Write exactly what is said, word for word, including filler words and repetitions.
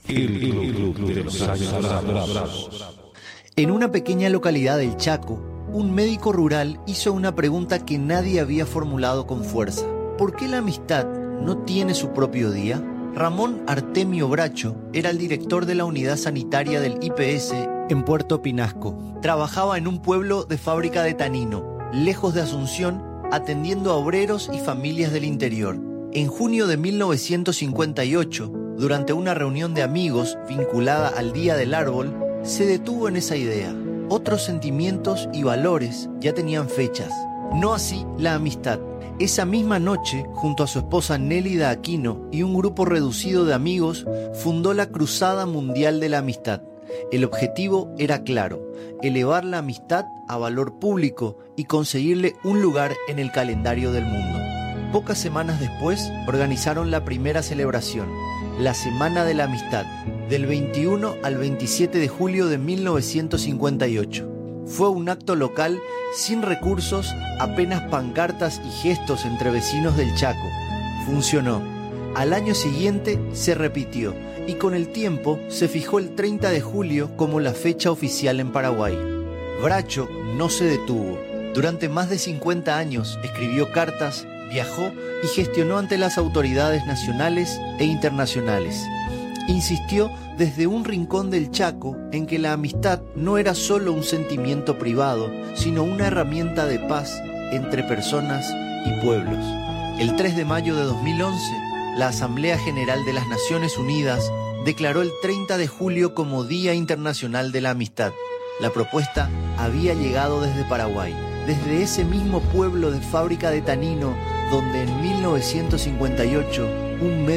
El Club de los Bravos. En una pequeña localidad del Chaco, un médico rural hizo una pregunta que nadie había formulado con fuerza. ¿Por qué la amistad no tiene su propio día? Ramón Artemio Bracho era el director de la unidad sanitaria del I P S en Puerto Pinasco. Trabajaba en un pueblo de fábrica de tanino, lejos de Asunción, atendiendo a obreros y familias del interior. En junio de mil novecientos cincuenta y ocho, durante una reunión de amigos vinculada al Día del Árbol, se detuvo en esa idea. Otros sentimientos y valores ya tenían fechas, no así la amistad. Esa misma noche, junto a su esposa Nélida Aquino y un grupo reducido de amigos, fundó la Cruzada Mundial de la Amistad. El objetivo era claro: elevar la amistad a valor público y conseguirle un lugar en el calendario del mundo. Pocas semanas después, organizaron la primera celebración, la Semana de la Amistad, del veintiuno al veintisiete de julio de mil novecientos cincuenta y ocho. Fue un acto local sin recursos, apenas pancartas y gestos entre vecinos del Chaco. Funcionó. Al año siguiente se repitió y con el tiempo se fijó el treinta de julio como la fecha oficial en Paraguay. Bracho no se detuvo. Durante más de cincuenta años escribió cartas, viajó y gestionó ante las autoridades nacionales e internacionales. Insistió desde un rincón del Chaco en que la amistad no era solo un sentimiento privado, sino una herramienta de paz entre personas y pueblos. El tres de mayo de dos mil once, la Asamblea General de las Naciones Unidas declaró el treinta de julio como Día Internacional de la Amistad. La propuesta había llegado desde Paraguay, desde ese mismo pueblo de fábrica de tanino donde en mil novecientos cincuenta y ocho un